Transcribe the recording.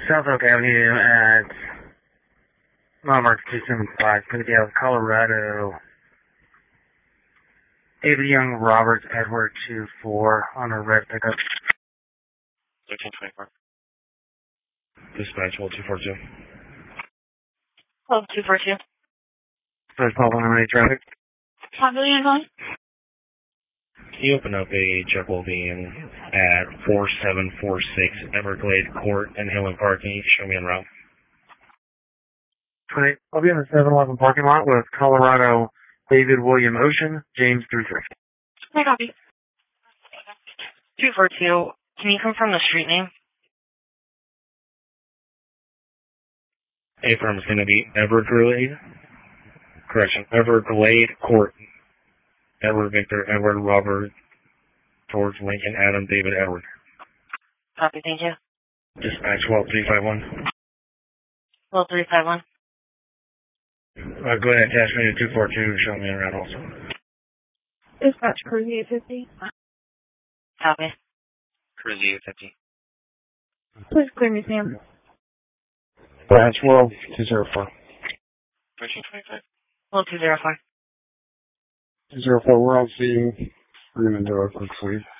South Oak Avenue at mile mark 275, Picadale, Colorado. David Young, Roberts, Edward 24 on a red pickup. 1324. Dispatch, hold 242. Hold 242. First call on traffic. Population calling? Can you open up a Jekyll van at 4746 Everglade Court in Highland Park? Can you show me en route? 20. I'll be in the 7-Eleven parking lot with Colorado David William Ocean, James 33. I copy. 242. Can you confirm the street name? A firm is going to be Everglade. Correction, Everglade Court. Edward Victor, Edward Robert, George Lincoln, Adam David Edward. Copy, thank you. Dispatch 12351. 12351. Go ahead, attach me to 242. Show me around also. Dispatch Cruise 850. Copy. Cruise 850. Please clear me, Sam. Branch 204. 1325. 204. 204, we're on scene. We're going to do a quick sweep.